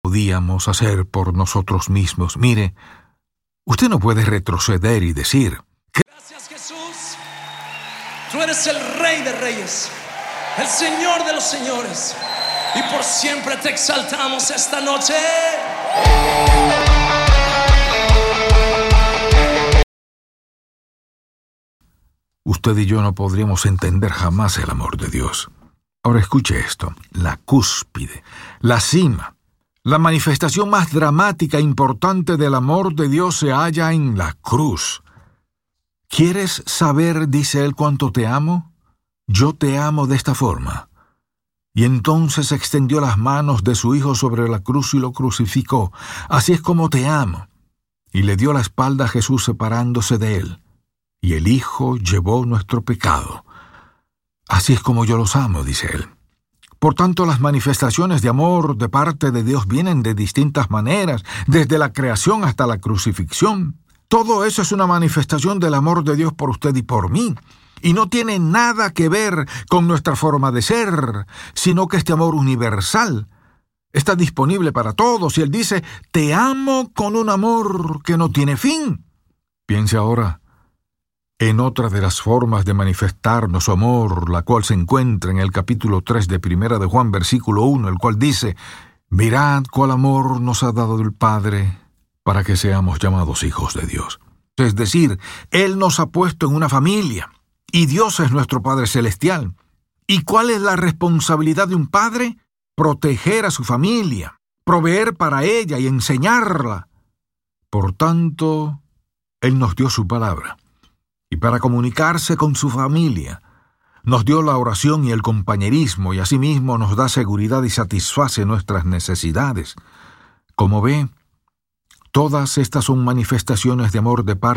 podíamos hacer por nosotros mismos. Mire, usted no puede retroceder y decir: gracias, Jesús. Tú eres el Rey de Reyes, el Señor de los señores, y por siempre te exaltamos esta noche. Usted y yo no podríamos entender jamás el amor de Dios. Ahora escuche esto: la cúspide, la cima, la manifestación más dramática e importante del amor de Dios se halla en la cruz. ¿Quieres saber, dice Él, cuánto te amo? Yo te amo de esta forma. Y entonces extendió las manos de su Hijo sobre la cruz y lo crucificó. Así es como te amo. Y le dio la espalda a Jesús separándose de Él. Y el Hijo llevó nuestro pecado. Así es como yo los amo, dice Él. Por tanto, las manifestaciones de amor de parte de Dios vienen de distintas maneras, desde la creación hasta la crucifixión. Todo eso es una manifestación del amor de Dios por usted y por mí. Y no tiene nada que ver con nuestra forma de ser, sino que este amor universal está disponible para todos. Y Él dice: te amo con un amor que no tiene fin. Piense ahora en otra de las formas de manifestarnos su amor, la cual se encuentra en el capítulo 3 de Primera de Juan, versículo 1, el cual dice: mirad cuál amor nos ha dado el Padre para que seamos llamados hijos de Dios. Es decir, Él nos ha puesto en una familia, y Dios es nuestro Padre Celestial. ¿Y cuál es la responsabilidad de un padre? Proteger a su familia, proveer para ella y enseñarla. Por tanto, Él nos dio su palabra. Y para comunicarse con su familia, nos dio la oración y el compañerismo, y asimismo nos da seguridad y satisface nuestras necesidades. Como ve, todas estas son manifestaciones de amor de parte